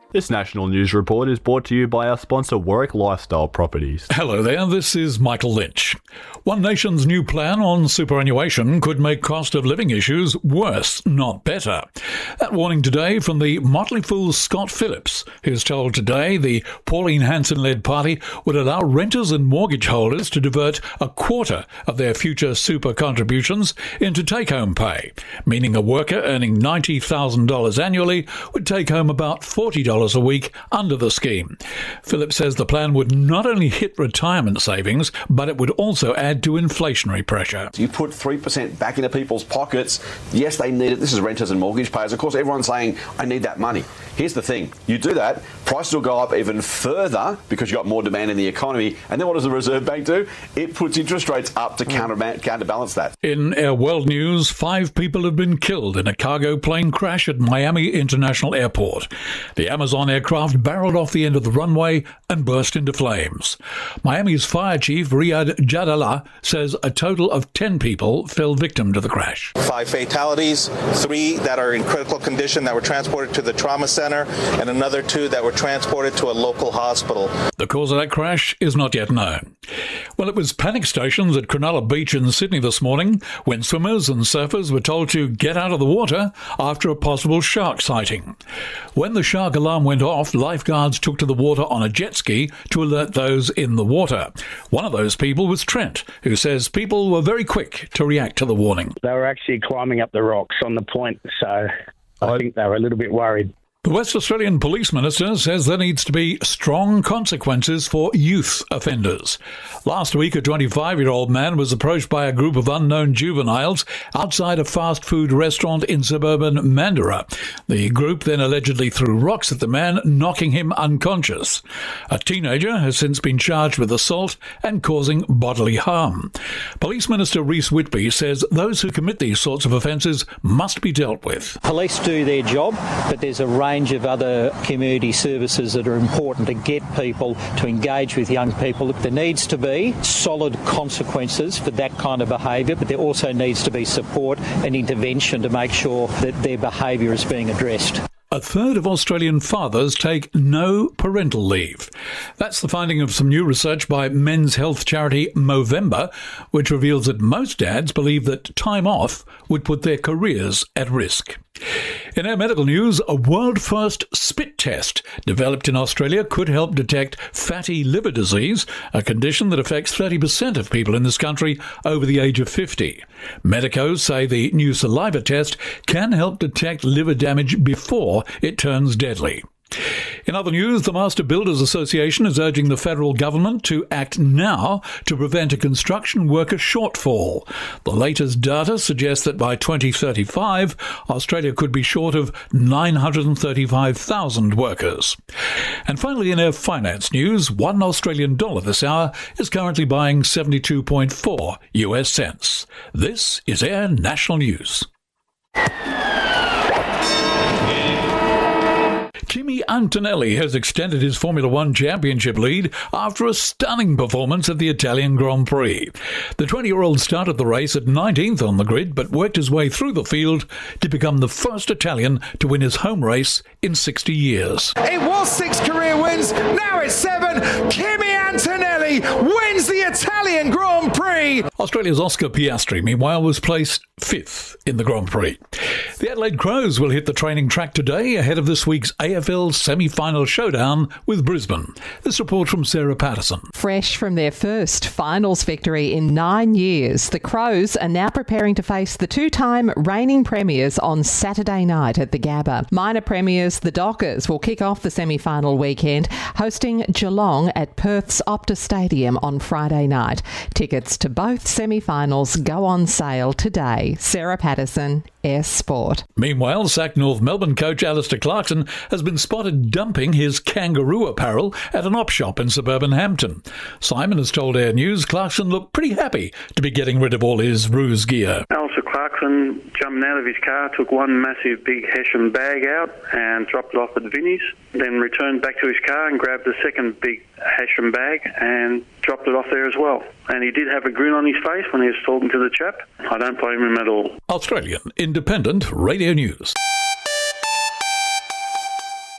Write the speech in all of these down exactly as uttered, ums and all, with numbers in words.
This national news report is brought to you by our sponsor Warwick Lifestyle Properties. Hello there, this is Michael Lynch. One Nation's new plan on superannuation could make cost of living issues worse, not better. That warning today from the Motley Fool's Scott Phillips, who's told today the Pauline Hanson-led party would allow renters and mortgage holders to divert a quarter of their future super contributions into take-home pay, meaning a worker earning ninety thousand dollars annually would take home about forty dollars a week under the scheme. Phillips says the plan would not only hit retirement savings, but it would also add to inflationary pressure. You put three percent back into people's pockets. Yes, they need it. This is renters and mortgage payers. Of course, everyone's saying, I need that money. Here's the thing. You do that, prices will go up even further because you've got more demand in the economy. And then what does the Reserve Bank do? It puts interest rates up to counter- counterbalance that. In our world news, five people have been killed in a cargo plane crash at Miami International Airport. The Amazon aircraft barreled off the end of the runway and burst into flames. Miami's fire chief, Riyad Jadallah, says a total of ten people fell victim to the crash. Five fatalities, three that are in critical condition that were transported to the trauma center, and another two that were transported to a local hospital. The cause of that crash is not yet known. Well, it was panic stations at Cronulla Beach in Sydney this morning when swimmers and surfers were told to get out of the water after a possible shark sighting. When the shark alarm went off, lifeguards took to the water on a jet ski to alert those in the water. One of those people was Trent, who says people were very quick to react to the warning. They were actually climbing up the rocks on the point, so I think they were a little bit worried. The West Australian Police Minister says there needs to be strong consequences for youth offenders. Last week, a twenty-five-year-old man was approached by a group of unknown juveniles outside a fast food restaurant in suburban Mandurah. The group then allegedly threw rocks at the man, knocking him unconscious. A teenager has since been charged with assault and causing bodily harm. Police Minister Rhys Whitby says those who commit these sorts of offences must be dealt with. Police do their job, but there's a range of other community services that are important to get people to engage with young people. There needs to be solid consequences for that kind of behaviour, but there also needs to be support and intervention to make sure that their behaviour is being addressed. A third of Australian fathers take no parental leave. That's the finding of some new research by men's health charity Movember, which reveals that most dads believe that time off would put their careers at risk. In our medical news, a world-first spit test developed in Australia could help detect fatty liver disease, a condition that affects thirty percent of people in this country over the age of fifty. Medicos say the new saliva test can help detect liver damage before it turns deadly. In other news, the Master Builders Association is urging the federal government to act now to prevent a construction worker shortfall. The latest data suggests that by twenty thirty-five, Australia could be short of nine hundred thirty-five thousand workers. And finally, in our finance news, one Australian dollar this hour is currently buying seventy-two point four U S cents. This is Air National News. Kimi Antonelli has extended his Formula One championship lead after a stunning performance at the Italian Grand Prix. The twenty-year-old started the race at nineteenth on the grid, but worked his way through the field to become the first Italian to win his home race in sixty years. It was six career wins, now it's seven. Kimi Antonelli wins the Italian Grand Prix. Australia's Oscar Piastri, meanwhile, was placed fifth in the Grand Prix. The Adelaide Crows will hit the training track today ahead of this week's A F L semi-final showdown with Brisbane. This report from Sarah Patterson. Fresh from their first finals victory in nine years, the Crows are now preparing to face the two-time reigning premiers on Saturday night at the Gabba. Minor premiers, the Dockers, will kick off the semi-final weekend, hosting Geelong at Perth's Optus Stadium on Friday night. Tickets to both semi-finals go on sale today. Sarah Patterson, Air Sport. Meanwhile, sacked North Melbourne coach Alistair Clarkson has been spotted dumping his kangaroo apparel at an op shop in suburban Hampton. Simon has told Air News Clarkson looked pretty happy to be getting rid of all his ruse gear. Alistair Clarkson jumped out of his car, took one massive big Hessian bag out and dropped it off at Vinnie's, then returned back to his car and grabbed the second big Hessian bag and dropped it off there as well. And he did have a grin on his face when he was talking to the chap. I don't blame him at all. Australian Independent Radio News.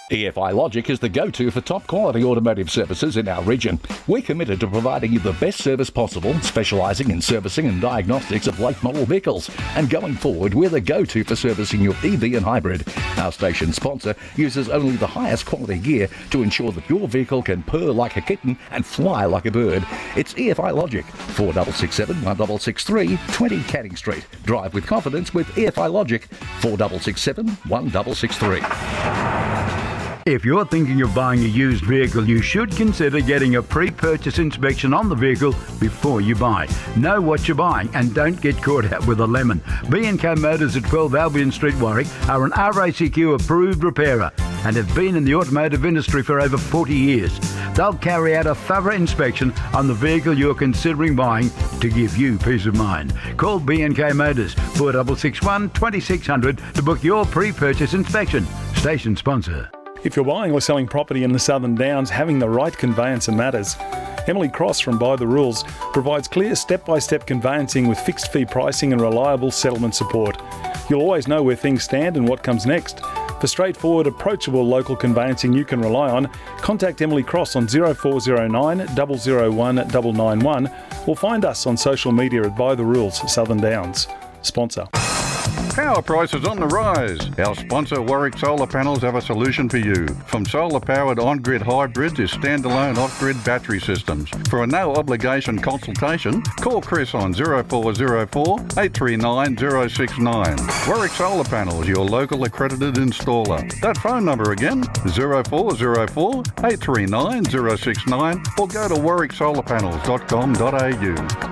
E F I Logic is the go-to for top-quality automotive services in our region. We're committed to providing you the best service possible, specialising in servicing and diagnostics of late-model vehicles. And going forward, we're the go-to for servicing your E V and hybrid. Our station sponsor uses only the highest quality gear to ensure that your vehicle can purr like a kitten and fly like a bird. It's E F I Logic, four six six seven, one six six three, twenty Canning Street. Drive with confidence with E F I Logic, four six six seven, one six six three. If you're thinking of buying a used vehicle, you should consider getting a pre-purchase inspection on the vehicle before you buy. Know what you're buying and don't get caught out with a lemon. B and K Motors at twelve Albion Street, Warwick are an R A C Q approved repairer and have been in the automotive industry for over forty years. They'll carry out a thorough inspection on the vehicle you're considering buying to give you peace of mind. Call B and K Motors four six six one, two six zero zero to book your pre-purchase inspection. Station sponsor. If you're buying or selling property in the Southern Downs, having the right conveyancer matters. Emily Cross from By the Rules provides clear step-by-step conveyancing with fixed fee pricing and reliable settlement support. You'll always know where things stand and what comes next. For straightforward, approachable local conveyancing you can rely on, contact Emily Cross on zero four zero nine, zero zero one, nine nine one or find us on social media at By the Rules Southern Downs. Sponsor. Power prices on the rise. Our sponsor Warwick Solar Panels have a solution for you. From solar-powered on-grid hybrids to standalone off-grid battery systems. For a no-obligation consultation, call Chris on zero four zero four, eight three nine, zero six nine. Warwick Solar Panels, your local accredited installer. That phone number again, zero four zero four, eight three nine, zero six nine, or go to warwick solar panels dot com dot a u.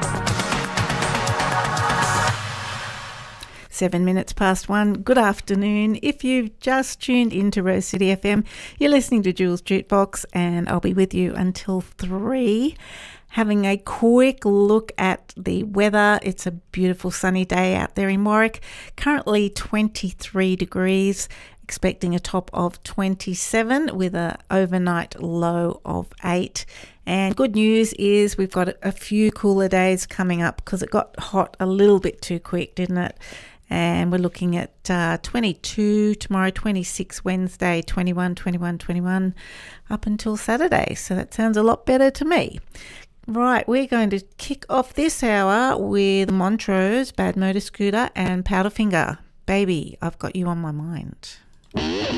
Seven minutes past one. Good afternoon. If you've just tuned into Rose City F M, you're listening to Jules Jukebox, and I'll be with you until three. Having a quick look at the weather. It's a beautiful sunny day out there in Warwick. Currently twenty-three degrees. Expecting a top of twenty-seven with an overnight low of eight. And good news is we've got a few cooler days coming up because it got hot a little bit too quick, didn't it? And we're looking at uh, twenty-two tomorrow, twenty-six Wednesday, twenty-one, twenty-one, twenty-one up until Saturday. So that sounds a lot better to me. Right, we're going to kick off this hour with Montrose, Bad Motor Scooter and Powderfinger. Baby, I've got you on my mind.